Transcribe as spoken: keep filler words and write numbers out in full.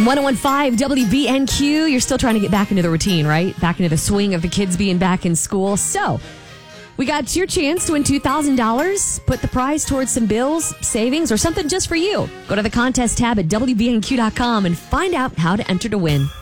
one oh one point five W B N Q. You're still trying to get back into the routine, right? Back into the swing of the kids being back in school. So we got your chance to win two thousand dollars. Put the prize towards some bills, savings, or something just for you. Go to the contest tab at W B N Q dot com and find out how to enter to win.